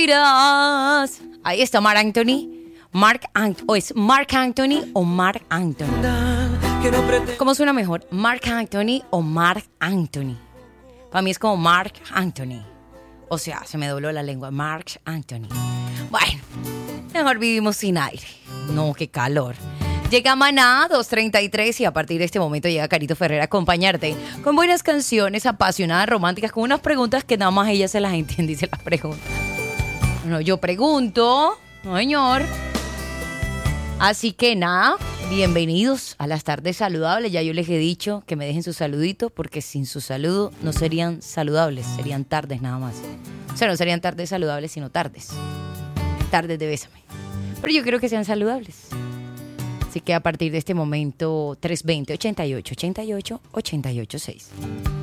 mentiras. Ahí está Marc Anthony. ¿Es Marc Anthony o Marc Anthony? ¿Cómo suena mejor? ¿Marc Anthony o Marc Anthony? Para mí es como Marc Anthony. O sea, se me dobló la lengua. Marc Anthony. Bueno, mejor vivimos sin aire. No, qué calor. Llega Maná, 2:33, y a partir de este momento llega Carito Ferrer a acompañarte con buenas canciones apasionadas, románticas, con unas preguntas que nada más ella se las entiende y se las pregunta. No, yo pregunto, no, señor. Así que nada, bienvenidos a las tardes saludables. Ya yo les he dicho que me dejen su saludito, porque sin su saludo no serían saludables, serían tardes nada más. O sea, no serían tardes saludables, sino tardes. Tardes de Bésame. Pero yo quiero que sean saludables. Así que a partir de este momento, 320-88-88-88-6.